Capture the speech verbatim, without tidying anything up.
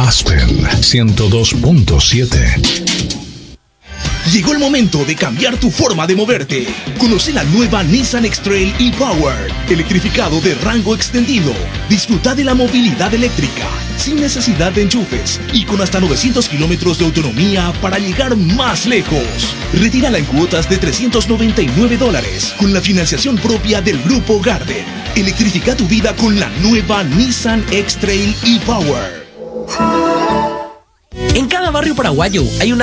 Aspen ciento dos punto siete. Llegó el momento de cambiar tu forma de moverte. Conoce la nueva Nissan X-Trail e-Power, electrificado de rango extendido. Disfruta de la movilidad eléctrica, sin necesidad de enchufes y con hasta novecientos kilómetros de autonomía para llegar más lejos. Retírala en cuotas de trescientos noventa y nueve dólares con la financiación propia del Grupo Garden. Electrifica tu vida con la nueva Nissan X-Trail e-Power. En cada barrio paraguayo hay una